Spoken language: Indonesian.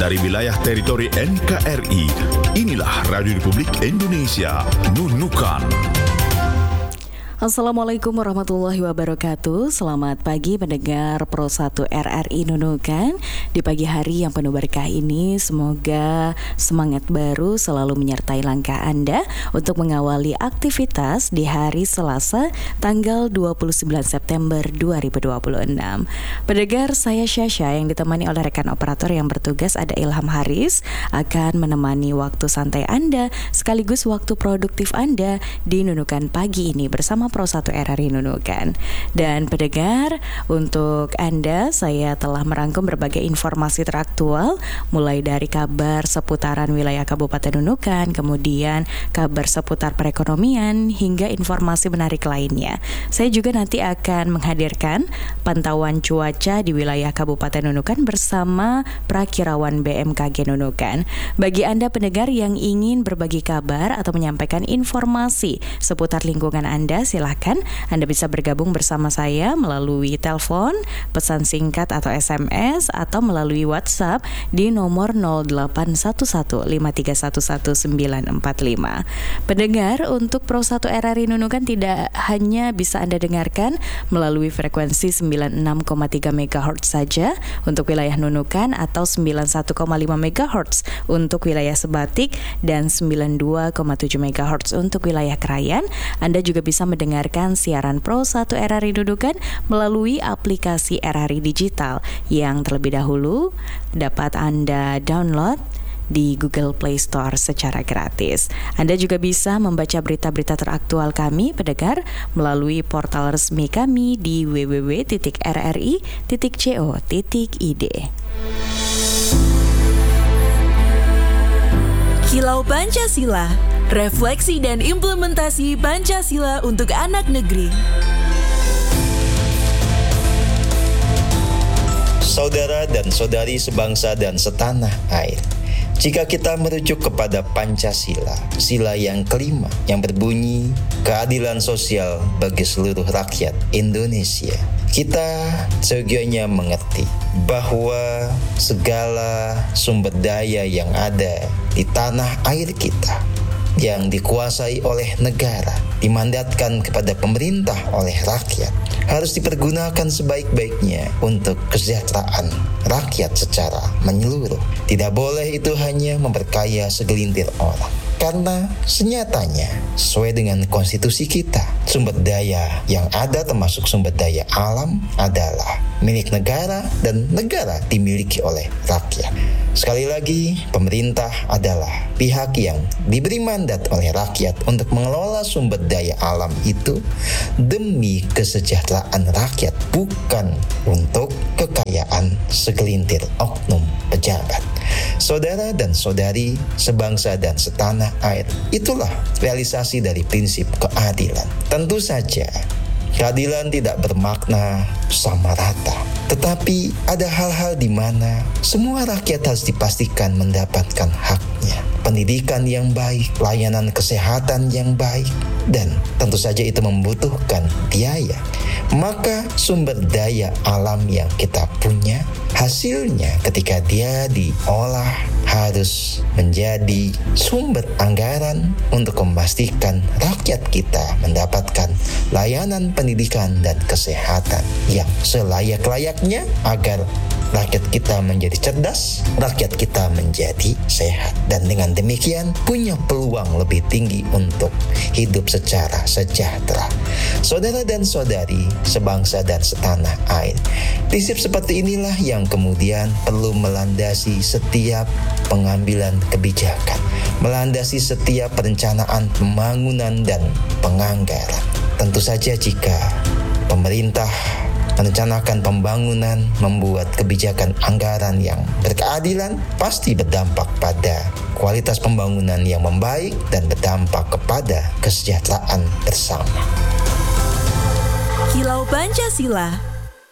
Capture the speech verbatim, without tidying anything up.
dari wilayah teritori N K R I. Inilah Radio Republik Indonesia, Nunukan. Assalamualaikum warahmatullahi wabarakatuh. Selamat pagi pendengar Pro satu R R I Nunukan. Di pagi hari yang penuh berkah ini, semoga semangat baru selalu menyertai langkah Anda untuk mengawali aktivitas di hari Selasa tanggal dua puluh sembilan September dua ribu dua puluh enam. Pendengar, saya Syasha yang ditemani oleh rekan operator yang bertugas ada Ilham Haris, akan menemani waktu santai Anda sekaligus waktu produktif Anda di Nunukan pagi ini bersama Pro satu R R I Nunukan. Dan pendengar, untuk Anda saya telah merangkum berbagai informasi teraktual, mulai dari kabar seputaran wilayah Kabupaten Nunukan, kemudian kabar seputar perekonomian, hingga informasi menarik lainnya. Saya juga nanti akan menghadirkan pantauan cuaca di wilayah Kabupaten Nunukan bersama Prakirawan B M K G Nunukan. Bagi Anda pendengar yang ingin berbagi kabar atau menyampaikan informasi seputar lingkungan Anda, silahkan Anda bisa bergabung bersama saya melalui telepon, pesan singkat atau S M S, atau melalui WhatsApp di nomor nol delapan satu satu lima tiga satu satu sembilan empat lima. Pendengar, untuk Pro satu R R I Nunukan tidak hanya bisa Anda dengarkan melalui frekuensi sembilan puluh enam koma tiga megahertz saja untuk wilayah Nunukan, atau sembilan puluh satu koma lima megahertz untuk wilayah Sebatik, dan sembilan puluh dua koma tujuh megahertz untuk wilayah Krayan. Anda juga bisa mendengarkan siaran Pro satu R R I Nunukan melalui aplikasi R R I Digital yang terlebih dahulu dapat Anda download di Google Play Store secara gratis. Anda juga bisa membaca berita-berita teraktual kami, pendengar, melalui portal resmi kami di w w w titik r r i titik co titik i d. Kilau Pancasila, refleksi dan implementasi Pancasila untuk anak negeri. Saudara dan saudari sebangsa dan setanah air, jika kita merujuk kepada Pancasila, sila yang kelima yang berbunyi keadilan sosial bagi seluruh rakyat Indonesia, kita seyogianya mengerti bahwa segala sumber daya yang ada di tanah air kita yang dikuasai oleh negara, dimandatkan kepada pemerintah oleh rakyat, harus dipergunakan sebaik-baiknya untuk kesejahteraan rakyat secara menyeluruh. Tidak boleh itu hanya memperkaya segelintir orang. Karena senyatanya, sesuai dengan konstitusi kita, sumber daya yang ada termasuk sumber daya alam adalah milik negara dan negara dimiliki oleh rakyat. Sekali lagi, pemerintah adalah pihak yang diberi mandat oleh rakyat untuk mengelola sumber daya alam itu demi kesejahteraan rakyat, bukan untuk kekayaan segelintir oknum pejabat. Saudara dan saudari sebangsa dan setanah air, itulah realisasi dari prinsip keadilan. Tentu saja keadilan tidak bermakna sama rata, tetapi ada hal-hal di mana semua rakyat harus dipastikan mendapatkan haknya. Pendidikan yang baik, layanan kesehatan yang baik, dan tentu saja itu membutuhkan biaya. Maka sumber daya alam yang kita punya, hasilnya ketika dia diolah harus menjadi sumber anggaran untuk memastikan rakyat kita mendapatkan layanan pendidikan dan kesehatan yang selayak-layaknya agar rakyat kita menjadi cerdas, rakyat kita menjadi sehat, dan dengan demikian punya peluang lebih tinggi untuk hidup secara sejahtera. Saudara dan saudari sebangsa dan setanah air, prinsip seperti inilah yang kemudian perlu melandasi setiap pengambilan kebijakan, melandasi setiap perencanaan pembangunan dan penganggaran. Tentu saja jika pemerintah merencanakan pembangunan, membuat kebijakan anggaran yang berkeadilan, pasti berdampak pada kualitas pembangunan yang membaik dan berdampak kepada kesejahteraan bersama. Kilau Pancasila,